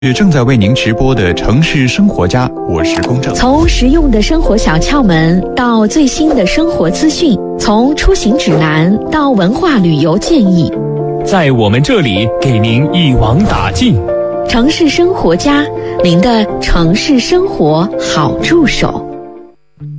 是正在为您直播的城市生活家，我是龚正。 从实用的生活小窍门到最新的生活资讯，从出行指南到文化旅游建议， 在我们这里给您一网打尽。 城市生活家，您的城市生活好助手。